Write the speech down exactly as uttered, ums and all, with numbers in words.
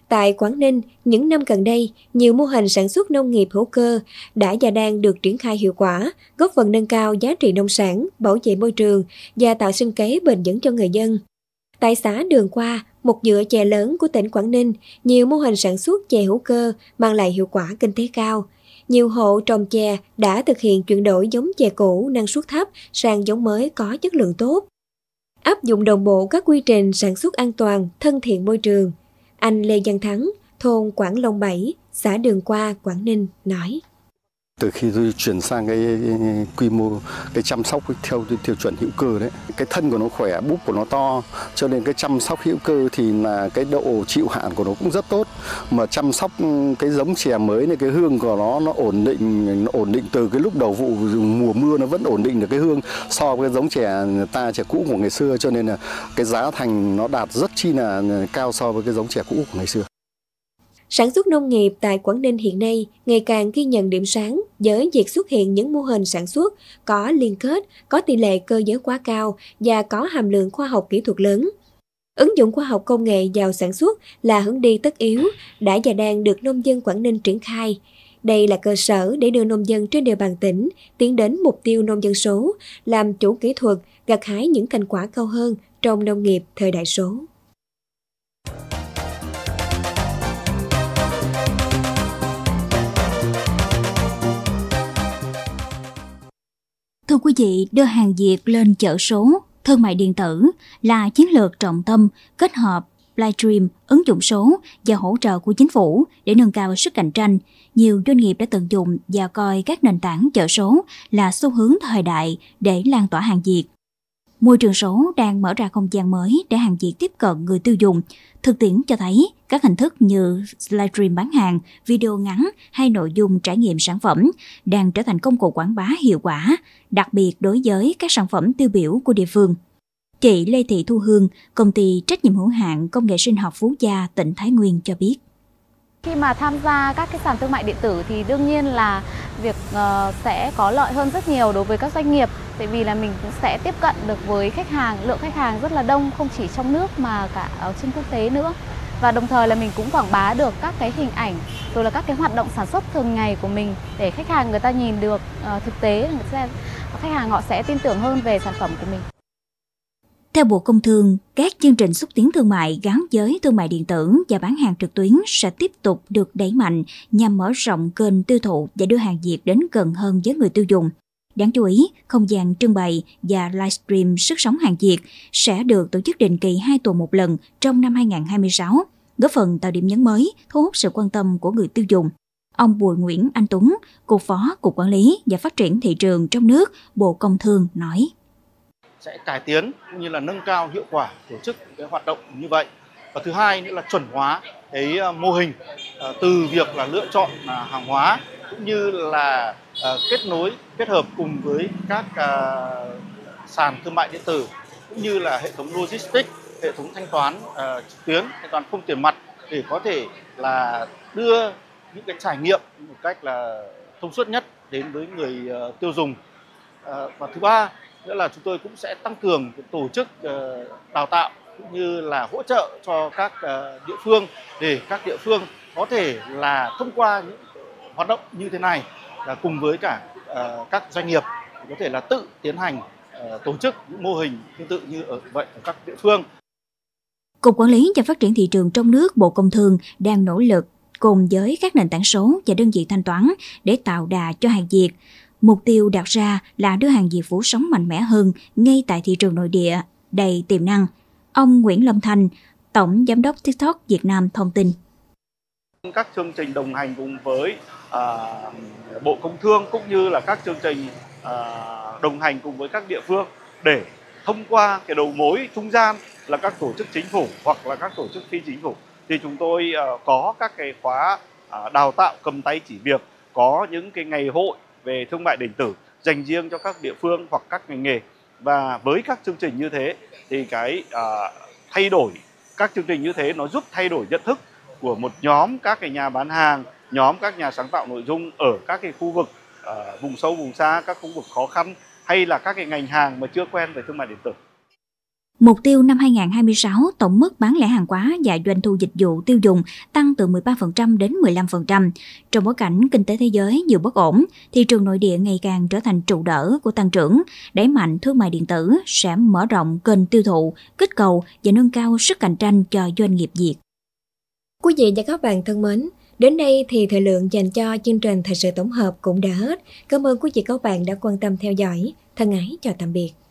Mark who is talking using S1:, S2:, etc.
S1: Tại Quảng Ninh, những năm gần đây, nhiều mô hình sản xuất nông nghiệp hữu cơ đã và đang được triển khai hiệu quả, góp phần nâng cao giá trị nông sản, bảo vệ môi trường và tạo sinh kế bền vững cho người dân. Tại xã Đường Qua, một dựa chè lớn của tỉnh Quảng Ninh, nhiều mô hình sản xuất chè hữu cơ mang lại hiệu quả kinh tế cao. Nhiều hộ trồng chè đã thực hiện chuyển đổi giống chè cũ năng suất thấp sang giống mới có chất lượng tốt. Áp dụng đồng bộ các quy trình sản xuất an toàn, thân thiện môi trường. Anh Lê Văn Thắng, thôn Quảng Long bảy, xã Đường Qua, Quảng Ninh nói.
S2: Từ khi tôi chuyển sang cái quy mô cái chăm sóc theo tiêu chuẩn hữu cơ đấy, cái thân của nó khỏe, búp của nó to, cho nên cái chăm sóc hữu cơ thì là cái độ chịu hạn của nó cũng rất tốt. Mà chăm sóc cái giống chè mới này, cái hương của nó nó ổn định, nó ổn định từ cái lúc đầu vụ mùa mưa nó vẫn ổn định được cái hương so với cái giống chè ta chè cũ của ngày xưa, cho nên là cái giá thành nó đạt rất chi là cao so với cái giống chè cũ của ngày xưa.
S1: Sản xuất nông nghiệp tại Quảng Ninh hiện nay ngày càng ghi nhận điểm sáng với việc xuất hiện những mô hình sản xuất có liên kết, có tỷ lệ cơ giới hóa cao và có hàm lượng khoa học kỹ thuật lớn. Ứng dụng khoa học công nghệ vào sản xuất là hướng đi tất yếu, đã và đang được nông dân Quảng Ninh triển khai. Đây là cơ sở để đưa nông dân trên địa bàn tỉnh tiến đến mục tiêu nông dân số, làm chủ kỹ thuật, gặt hái những thành quả cao hơn trong nông nghiệp thời đại số.
S3: Thưa quý vị, đưa hàng Việt lên chợ số, thương mại điện tử là chiến lược trọng tâm kết hợp livestream, ứng dụng số và hỗ trợ của chính phủ để nâng cao sức cạnh tranh. Nhiều doanh nghiệp đã tận dụng và coi các nền tảng chợ số là xu hướng thời đại để lan tỏa hàng Việt. Môi trường số đang mở ra không gian mới để hàng Việt tiếp cận người tiêu dùng. Thực tiễn cho thấy các hình thức như livestream bán hàng, video ngắn hay nội dung trải nghiệm sản phẩm đang trở thành công cụ quảng bá hiệu quả, đặc biệt đối với các sản phẩm tiêu biểu của địa phương. Chị Lê Thị Thu Hương, công ty trách nhiệm hữu hạn công nghệ sinh học Phú Gia, tỉnh Thái Nguyên cho biết.
S4: Khi mà tham gia các cái sàn thương mại điện tử thì đương nhiên là việc uh, sẽ có lợi hơn rất nhiều đối với các doanh nghiệp, tại vì là mình cũng sẽ tiếp cận được với khách hàng, lượng khách hàng rất là đông, không chỉ trong nước mà cả ở trên quốc tế nữa. Và đồng thời là mình cũng quảng bá được các cái hình ảnh rồi là các cái hoạt động sản xuất thường ngày của mình để khách hàng người ta nhìn được uh, thực tế, người ta, khách hàng họ sẽ tin tưởng hơn về sản phẩm của mình.
S3: Theo Bộ Công Thương, các chương trình xúc tiến thương mại gắn với thương mại điện tử và bán hàng trực tuyến sẽ tiếp tục được đẩy mạnh nhằm mở rộng kênh tiêu thụ và đưa hàng Việt đến gần hơn với người tiêu dùng. Đáng chú ý, không gian trưng bày và livestream sức sống hàng Việt sẽ được tổ chức định kỳ hai tuần một lần trong năm hai không hai sáu, góp phần tạo điểm nhấn mới, thu hút sự quan tâm của người tiêu dùng. Ông Bùi Nguyễn Anh Tuấn, Cục Phó Cục Quản lý và Phát triển Thị trường trong nước, Bộ Công Thương nói.
S5: Sẽ cải tiến cũng như là nâng cao hiệu quả tổ chức cái hoạt động như vậy. Và thứ hai nữa là chuẩn hóa cái mô hình từ việc là lựa chọn hàng hóa cũng như là kết nối kết hợp cùng với các sàn thương mại điện tử cũng như là hệ thống logistics, hệ thống thanh toán trực tuyến, thanh toán không tiền mặt để có thể là đưa những cái trải nghiệm một cách là thông suốt nhất đến với người tiêu dùng. Và thứ ba nữa là chúng tôi cũng sẽ tăng cường tổ chức đào tạo cũng như là hỗ trợ cho các địa phương để các địa phương có thể là thông qua những hoạt động như thế này là cùng với cả các doanh nghiệp có thể là tự tiến hành tổ chức những mô hình tương tự như ở vậy ở các địa phương.
S3: Cục Quản lý và Phát triển Thị trường trong nước, Bộ Công Thương đang nỗ lực cùng với các nền tảng số và đơn vị thanh toán để tạo đà cho hàng Việt. Mục tiêu đặt ra là đưa hàng Việt phủ sóng mạnh mẽ hơn ngay tại thị trường nội địa đầy tiềm năng. Ông Nguyễn Lâm Thanh, Tổng Giám đốc TikTok Việt Nam thông tin.
S5: Các chương trình đồng hành cùng với uh, Bộ Công Thương cũng như là các chương trình uh, đồng hành cùng với các địa phương để thông qua cái đầu mối trung gian là các tổ chức chính phủ hoặc là các tổ chức phi chính phủ thì chúng tôi uh, có các cái khóa uh, đào tạo cầm tay chỉ việc, có những cái ngày hội về thương mại điện tử dành riêng cho các địa phương hoặc các ngành nghề. Và với các chương trình như thế thì cái uh, thay đổi các chương trình như thế nó giúp thay đổi nhận thức của một nhóm các cái nhà bán hàng, nhóm các nhà sáng tạo nội dung ở các cái khu vực uh, vùng sâu vùng xa, các khu vực khó khăn hay là các cái ngành hàng mà chưa quen về thương mại điện tử.
S3: Mục tiêu năm hai không hai sáu, tổng mức bán lẻ hàng hóa và doanh thu dịch vụ tiêu dùng tăng từ mười ba phần trăm đến mười lăm phần trăm. Trong bối cảnh kinh tế thế giới nhiều bất ổn, thị trường nội địa ngày càng trở thành trụ đỡ của tăng trưởng. Đẩy mạnh thương mại điện tử sẽ mở rộng kênh tiêu thụ, kích cầu và nâng cao sức cạnh tranh cho doanh nghiệp Việt.
S1: Quý vị và các bạn thân mến, đến đây thì thời lượng dành cho chương trình thời sự tổng hợp cũng đã hết. Cảm ơn quý vị và các bạn đã quan tâm theo dõi. Thân ái chào tạm biệt.